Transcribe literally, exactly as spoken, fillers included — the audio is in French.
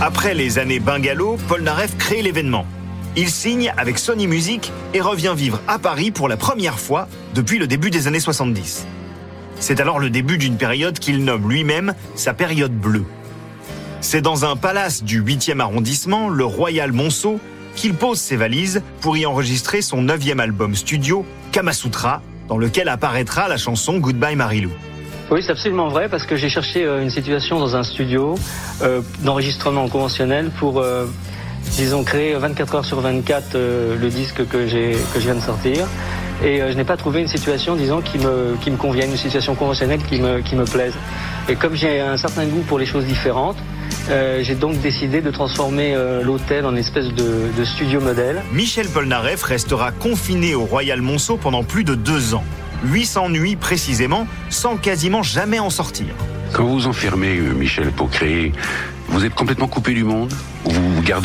Après les années bungalow, Polnareff crée l'événement. Il signe avec Sony Music et revient vivre à Paris pour la première fois depuis le début des années soixante-dix. C'est alors le début d'une période qu'il nomme lui-même sa période bleue. C'est dans un palace du huitième arrondissement, le Royal Monceau, qu'il pose ses valises pour y enregistrer son neuvième album studio, Kamasutra, dans lequel apparaîtra la chanson Goodbye Marilou. Oui, c'est absolument vrai, parce que j'ai cherché une situation dans un studio euh, d'enregistrement conventionnel pour, euh, disons, créer vingt-quatre heures sur vingt-quatre euh, le disque que, j'ai, que je viens de sortir. Et euh, je n'ai pas trouvé une situation, disons, qui me, qui me convienne, une situation conventionnelle qui me, qui me plaise. Et comme j'ai un certain goût pour les choses différentes, euh, j'ai donc décidé de transformer euh, l'hôtel en une espèce de, de studio modèle. Michel Polnareff restera confiné au Royal Monceau pendant plus de deux ans. huit cents nuits précisément, sans quasiment jamais en sortir. Quand vous vous enfermez, Michel, pour créer, vous êtes complètement coupé du monde? Ou vous gardez